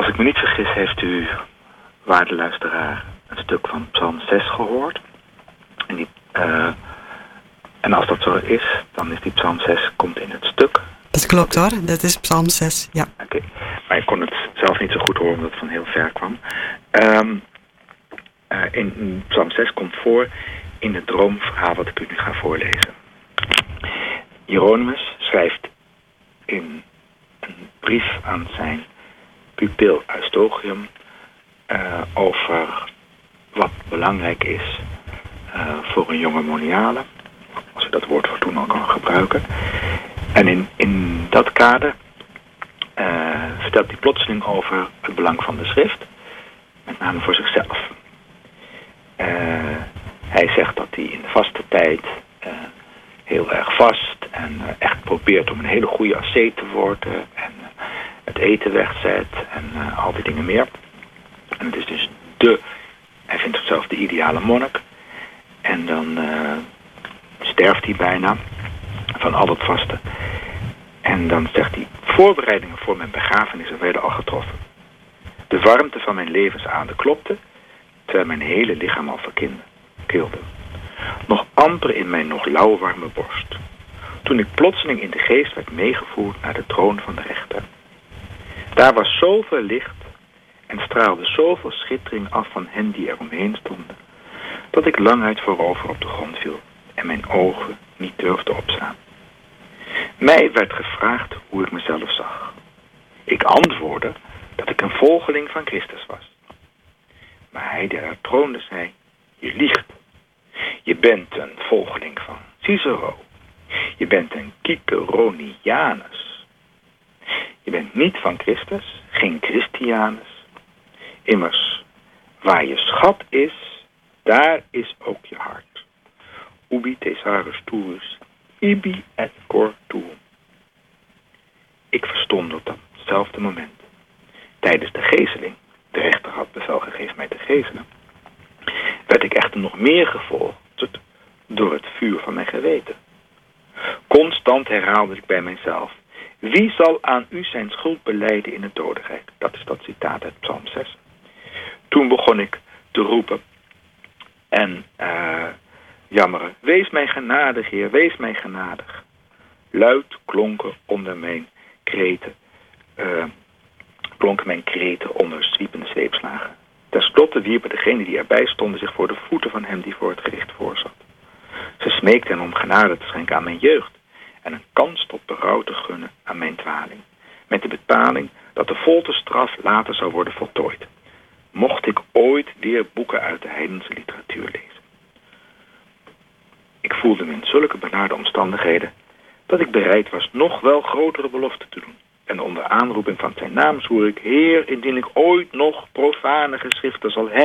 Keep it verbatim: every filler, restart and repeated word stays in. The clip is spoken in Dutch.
Als ik me niet vergis, heeft u, waarde luisteraar, een stuk van Psalm zes gehoord. En, die, uh, en als dat zo is, dan is die Psalm zes komt in het stuk. Dat klopt hoor, dat is Psalm zes, ja. Oké, okay. Maar ik kon het zelf niet zo goed horen omdat het van heel ver kwam. Um, uh, in Psalm zes komt voor in het droomverhaal wat ik u nu ga voorlezen. Hieronymus schrijft in een brief aan zijn pupil Eustochium uh, over wat belangrijk is uh, voor een jonge moniale, als je dat woord voor toen al kan gebruiken. En in, in dat kader uh, vertelt hij plotseling over het belang van de schrift, met name voor zichzelf. Uh, hij zegt dat hij in de vaste tijd uh, heel erg vast en uh, echt probeert om een hele goede asceet te worden en uh, het eten wegzet en uh, al die dingen meer. En het is dus de, hij vindt zichzelf de ideale monnik. En dan uh, sterft hij bijna van al het vasten. En dan zegt hij, voorbereidingen voor mijn begrafenis werden al getroffen. De warmte van mijn levensader klopte, terwijl mijn hele lichaam al verkilde. Nog amper in mijn nog lauwwarme borst. Toen ik plotseling in de geest werd meegevoerd naar de troon van de rechter. Daar was zoveel licht en straalde zoveel schittering af van hen die er omheen stonden, dat ik languit voorover op de grond viel en mijn ogen niet durfde opslaan. Mij werd gevraagd hoe ik mezelf zag. Ik antwoordde dat ik een volgeling van Christus was. Maar hij die daar troonde zei, je liegt. Je bent een volgeling van Cicero. Je bent een Ciceronianus. Je bent niet van Christus, geen Christianus. Immers, waar je schat is, daar is ook je hart. Ubi thesaurus tuus, ibi et cor tuum. Ik verstond op datzelfde moment. Tijdens de gezeling, de rechter had bevel gegeven mij te gezelen, werd ik echter nog meer gevolgd door het vuur van mijn geweten. Constant herhaalde ik bij mijzelf, wie zal aan u zijn schuld belijden in het dodenrijk? Dat is dat citaat uit Psalm zes. Toen begon ik te roepen en uh, jammeren, wees mij genadig, Heer, wees mij genadig. Luid klonken onder mijn kreten, uh, klonken mijn kreten onder zwiepende zweepslagen. Ten slotte wierpen degenen die erbij stonden zich voor de voeten van hem die voor het gericht voorzat. Ze smeekten hem om genade te schenken aan mijn jeugd en een kans tot berouw te gunnen aan mijn dwaling, met de bepaling dat de folterstraf later zou worden voltooid, mocht ik ooit weer boeken uit de heidense literatuur lezen. Ik voelde me in zulke benarde omstandigheden dat ik bereid was nog wel grotere beloften te doen. En onder aanroeping van zijn naam zwoer ik, Heer, indien ik ooit nog profane geschriften zal hebben,